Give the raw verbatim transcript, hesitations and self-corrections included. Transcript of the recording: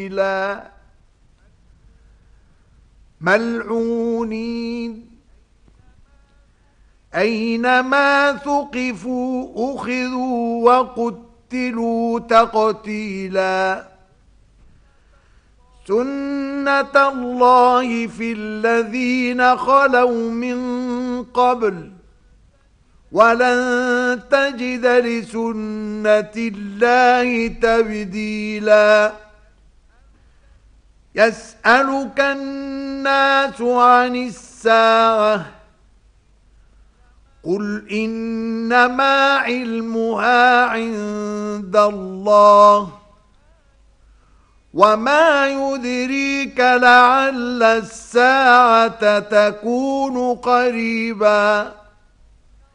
ملعونين أينما ثقفوا أخذوا وقتلوا تقتيلا سنة الله في الذين خلوا من قبل ولن تجد لسنة الله تبديلا يسألك الناس عن الساعة قل إنما علمها عند الله وما يدريك لعل الساعة تكون قريبا